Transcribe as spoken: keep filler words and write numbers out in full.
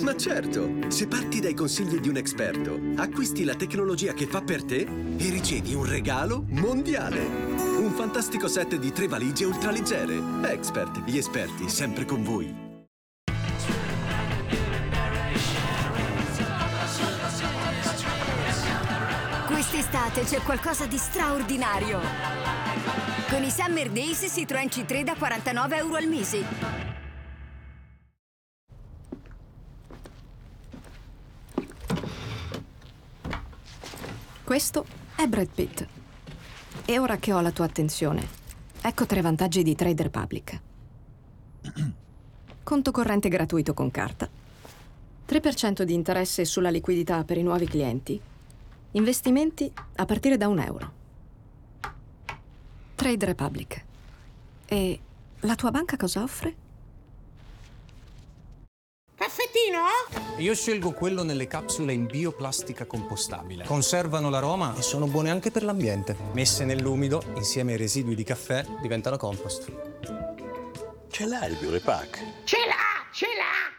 Ma certo, se parti dai consigli di un esperto, acquisti la tecnologia che fa per te e ricevi un regalo mondiale. Un fantastico set di tre valigie ultraleggere. Expert, gli esperti sempre con voi. Quest'estate c'è qualcosa di straordinario. Con i Summer Days Citroën C tre da quarantanove euro al mese. Questo è Brad Pitt. E ora che ho la tua attenzione, ecco tre vantaggi di Trade Republic. Conto corrente gratuito con carta, tre per cento di interesse sulla liquidità per i nuovi clienti, investimenti a partire da un euro. Trade Republic. E la tua banca cosa offre? Caffettino? Io scelgo quello nelle capsule in bioplastica compostabile. Conservano l'aroma e sono buone anche per l'ambiente. Messe nell'umido, insieme ai residui di caffè, diventano compost. Ce l'ha il Biorepack? Ce l'ha, ce l'ha!